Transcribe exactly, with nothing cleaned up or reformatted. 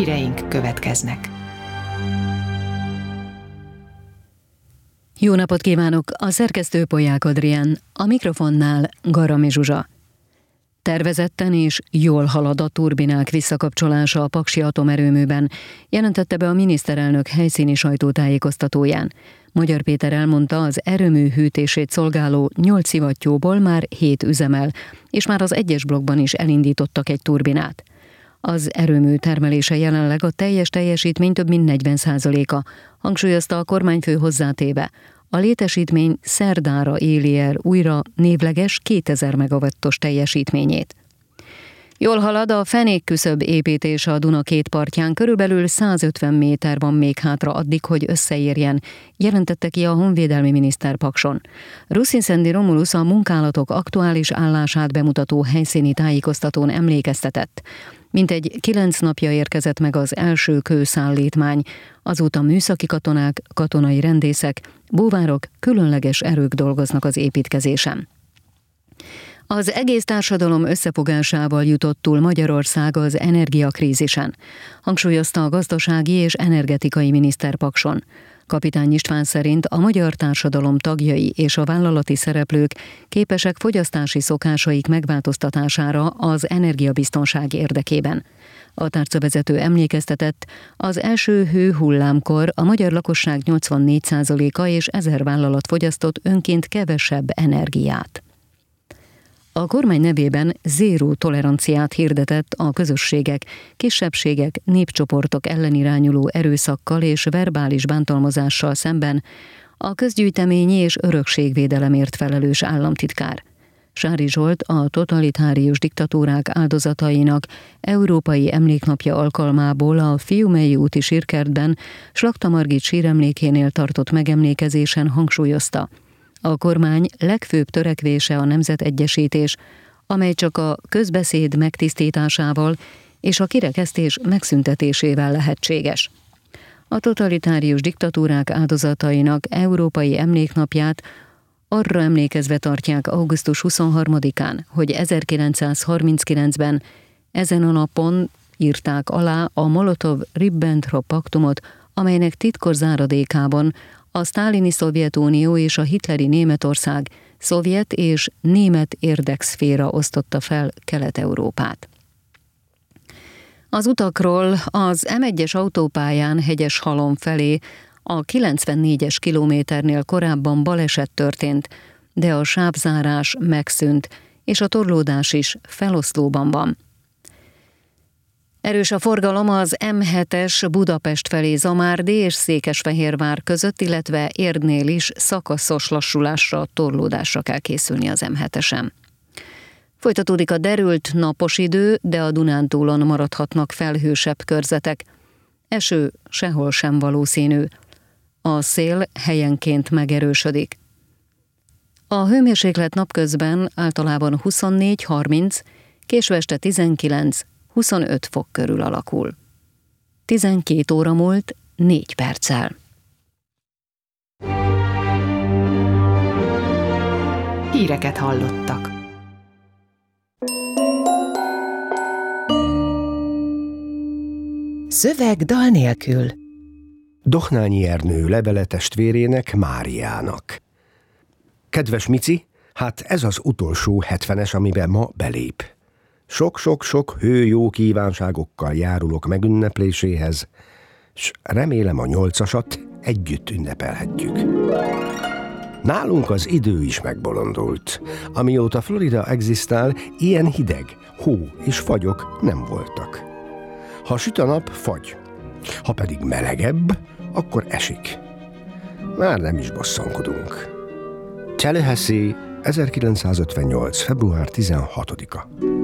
híreink következnek. Jó napot kívánok! A szerkesztő Polyák Adrián, a mikrofonnál Garami Zsuzsa. Tervezetten és jól halad a turbinák visszakapcsolása a paksi atomerőműben, jelentette be a miniszterelnök helyszíni sajtótájékoztatóján. Magyar Péter elmondta, az erőmű hűtését szolgáló nyolc szivattyúból már hét üzemel, és már az egyes blokkban is elindítottak egy turbinát. Az erőmű termelése jelenleg a teljes teljesítmény több mint negyven százaléka, hangsúlyozta a kormányfő hozzátéve. A létesítmény szerdára éli el újra névleges kétezer megawattos teljesítményét. Jól halad a fenékküszöb építése a Duna két partján, körülbelül százötven méter van még hátra addig, hogy összeérjen, jelentette ki a honvédelmi miniszter Pakson. Ruszinszendi Romulus a munkálatok aktuális állását bemutató helyszíni tájékoztatón emlékeztetett. Mintegy kilenc napja érkezett meg az első kőszállítmány, azóta műszaki katonák, katonai rendészek, búvárok, különleges erők dolgoznak az építkezésen. Az egész társadalom összefogásával jutott túl Magyarország az energiakrízisen, hangsúlyozta a gazdasági és energetikai miniszter Pakson. Kapitány István szerint a magyar társadalom tagjai és a vállalati szereplők képesek fogyasztási szokásaik megváltoztatására az energiabiztonság érdekében. A tárcavezető emlékeztetett, az első hőhullámkor a magyar lakosság nyolcvannégy százaléka és ezer vállalat fogyasztott önként kevesebb energiát. A kormány nevében zéró toleranciát hirdetett a közösségek, kisebbségek, népcsoportok ellen irányuló erőszakkal és verbális bántalmazással szemben a közgyűjteményi és örökségvédelemért felelős államtitkár. Sári Zsolt a totalitárius diktatúrák áldozatainak Európai Emléknapja alkalmából a Fiumei úti sírkertben Slakta Margit síremlékénél tartott megemlékezésen hangsúlyozta: a kormány legfőbb törekvése a nemzetegyesítés, amely csak a közbeszéd megtisztításával és a kirekesztés megszüntetésével lehetséges. A totalitárius diktatúrák áldozatainak Európai Emléknapját arra emlékezve tartják augusztus huszonharmadikán, hogy ezerkilencszázharminckilencben ezen a napon írták alá a Molotov-Ribbentrop paktumot, amelynek titkos záradékában a sztálini Szovjetunió és a hitleri Németország szovjet és német érdekszféra osztotta fel Kelet-Európát. Az utakról az em egyes autópályán Hegyeshalom felé a kilencvennégyes kilométernél korábban baleset történt, de a sávzárás megszűnt, és a torlódás is feloszlóban van. Erős a forgalom az em hetes Budapest felé Zamárdi és Székesfehérvár között, illetve Érdnél is szakaszos lassulásra, torlódásra kell készülni az em hetesen. Folytatódik a derült napos idő, de a Dunántúlon maradhatnak felhősebb körzetek. Eső sehol sem valószínű. A szél helyenként megerősödik. A hőmérséklet napközben általában huszonnégy-harminc, késő este tizenkilenc huszonöt fok körül alakul. tizenkét óra múlt négy perccel. Híreket hallottak. Szöveg dal nélkül. Dohnányi Ernő levele testvérének, Máriának. Kedves Mici, hát ez az utolsó hetvenes, amiben ma belép. Sok-sok-sok hőjó kívánságokkal járulok megünnepléséhez, s remélem a nyolcasat együtt ünnepelhetjük. Nálunk az idő is megbolondult. Amióta Florida egzisztál, ilyen hideg, hó és fagyok nem voltak. Ha süt a nap, fagy. Ha pedig melegebb, akkor esik. Már nem is bosszankodunk. Tallahassee, ezerkilencszázötvennyolc. február tizenhatodika.